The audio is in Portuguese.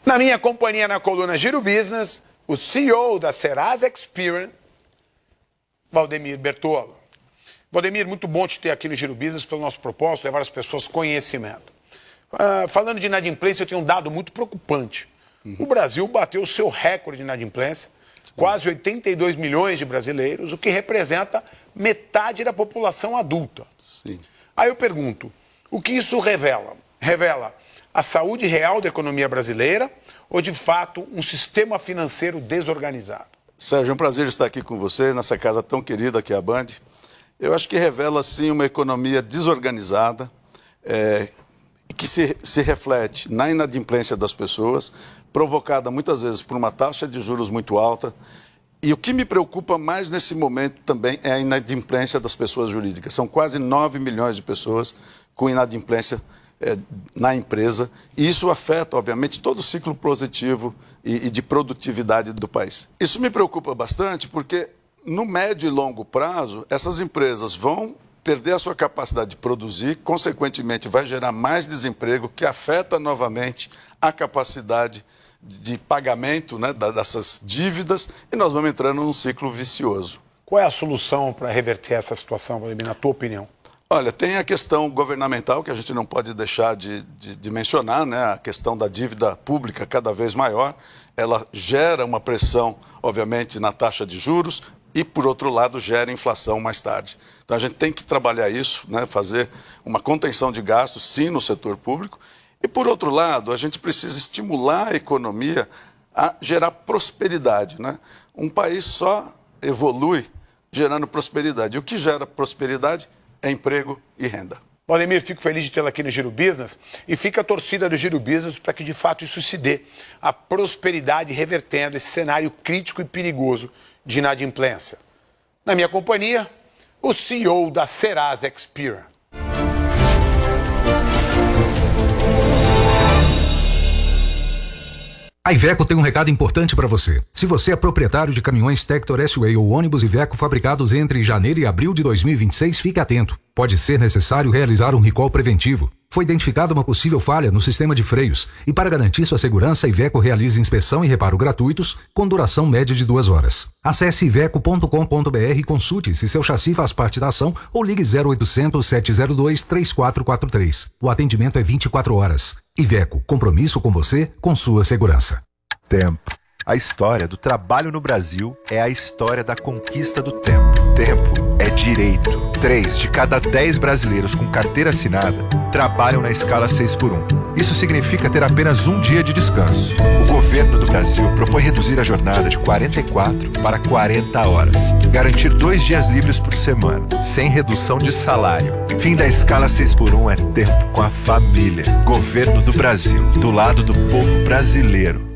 Na minha companhia na coluna Giro Business, o CEO da Serasa Experian, Valdemir Bertolo. Valdemir, muito bom te ter aqui no Giro Business pelo nosso propósito, levar as pessoas conhecimento. Falando de inadimplência, eu tenho um dado muito preocupante. O Brasil bateu o seu recorde de inadimplência, quase 82 milhões de brasileiros, o que representa metade da população adulta. Sim. Aí eu pergunto, o que isso revela? Revela a saúde real da economia brasileira ou, de fato, um sistema financeiro desorganizado? Sérgio, é um prazer estar aqui com você, nessa casa tão querida que é a Band. Eu acho que revela, sim, uma economia desorganizada, que se reflete na inadimplência das pessoas, provocada muitas vezes por uma taxa de juros muito alta. E o que me preocupa mais nesse momento também é a inadimplência das pessoas jurídicas. São quase 9 milhões de pessoas com inadimplência na empresa, e isso afeta, obviamente, todo o ciclo positivo e de produtividade do país. Isso me preocupa bastante porque, no médio e longo prazo, essas empresas vão perder a sua capacidade de produzir, consequentemente vai gerar mais desemprego, que afeta novamente a capacidade de pagamento, né, dessas dívidas, e nós vamos entrando num ciclo vicioso. Qual é a solução para reverter essa situação, Valdemir, na tua opinião? Olha, tem a questão governamental, que a gente não pode deixar de mencionar, né? A questão da dívida pública cada vez maior. Ela gera uma pressão, obviamente, na taxa de juros e, por outro lado, gera inflação mais tarde. Então, a gente tem que trabalhar isso, né? Fazer uma contenção de gastos, sim, no setor público. E, por outro lado, a gente precisa estimular a economia a gerar prosperidade, né? Um país só evolui gerando prosperidade. E o que gera prosperidade é emprego e renda. Valdemir, fico feliz de tê-lo aqui no Giro Business e fica a torcida do Giro Business para que de fato isso se dê. A prosperidade revertendo esse cenário crítico e perigoso de inadimplência. Na minha companhia, o CEO da Serasa Experian. A Iveco tem um recado importante para você. Se você é proprietário de caminhões Tector S-Way ou ônibus Iveco fabricados entre janeiro e abril de 2026, fique atento. Pode ser necessário realizar um recall preventivo. Foi identificada uma possível falha no sistema de freios e, para garantir sua segurança, a Iveco realiza inspeção e reparo gratuitos com duração média de 2 horas. Acesse iveco.com.br e consulte se seu chassi faz parte da ação ou ligue 0800 702 3443. O atendimento é 24 horas. Iveco, compromisso com você, com sua segurança. Tempo. A história do trabalho no Brasil é a história da conquista do tempo. Tempo é direito. 3 de cada 10 brasileiros com carteira assinada trabalham na escala 6x1. Isso significa ter apenas um dia de descanso. O governo do Brasil propõe reduzir a jornada de 44 para 40 horas. Garantir 2 dias livres por semana, sem redução de salário. Fim da escala 6x1 é tempo com a família. Governo do Brasil, do lado do povo brasileiro.